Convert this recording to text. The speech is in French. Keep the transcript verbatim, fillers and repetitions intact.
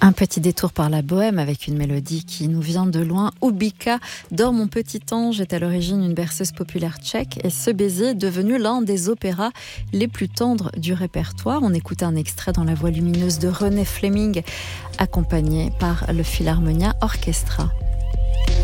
Un petit détour par la bohème avec une mélodie qui nous vient de loin. Ubika, Dors mon petit ange est à l'origine une berceuse populaire tchèque et ce baiser est devenu l'un des opéras les plus tendres du répertoire. On écoute un extrait dans la voix lumineuse de René Fleming, accompagné par le Philharmonia Orchestra.